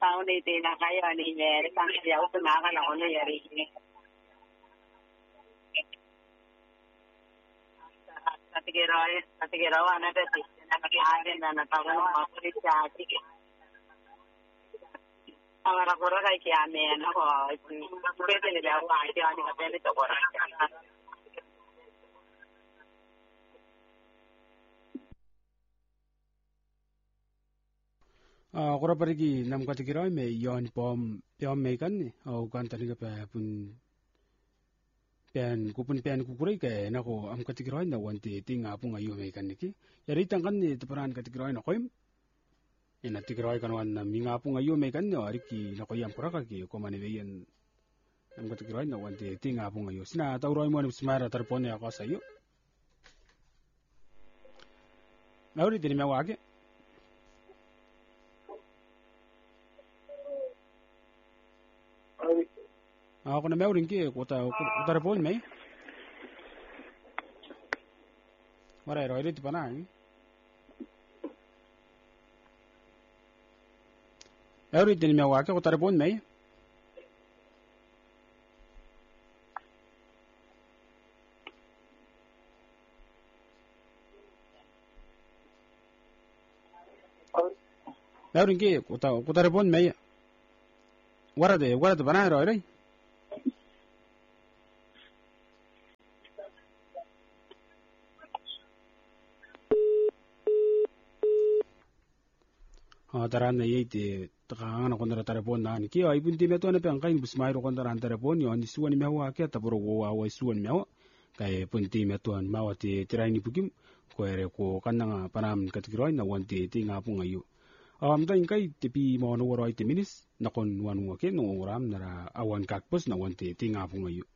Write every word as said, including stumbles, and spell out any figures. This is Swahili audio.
tao ni tina kaya ni yeri tang ya u na ka la ono yeri ni katigero katigero ana de na ka ade na na ta no ma puri cha ti ke ahora por ahí que a mí no puede tener agua y ya ni ka pele to por ahí ah kora parigi nam katigero me yon pom pom me kan ni au kan tani ka pa pun pen kupun pen kukurai ke na ko am katigero na wanti tinga punga yo me kan ni yari tangkan ni teparan katigero na koim ina tigero kan wan na minga punga yo me kan no ariki na ko yam kora ka ki ko mane veien am katigero na wanti tinga punga yo sina tauroi mo ni smara tarpone ako sa yo nauri tini me wage ako na meurin ki kota kota pon mai mara ro rit panai meurin tin me wa ke kota pon mai meurin ki kota kota pon mai wara de wara de panai ro rai taran na yete takanga na kondara tarapon na ni ki ay punti meto na pang kain busmairo kondara an tarapon yo ni suwan mewa ke tapuro wo wa suwan mewa kay punti meto an mawati tirai ni pukim ko ere ko kananga panam katigiroi na wanti ti nga pu ngayu am tan kai tipi mo no woro ite minis na kon wan wo ke no ram na awan kakpos na wanti ti nga pu ngayu